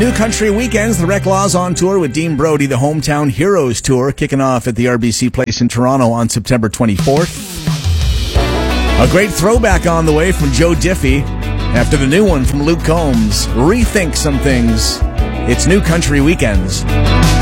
New Country Weekends, the Reclaws on tour with Dean Brody, the Hometown Heroes Tour, kicking off at the RBC Place in Toronto on September 24th. A great throwback on the way from Joe Diffie after the new one from Luke Combs, Rethink Some Things. It's New Country Weekends.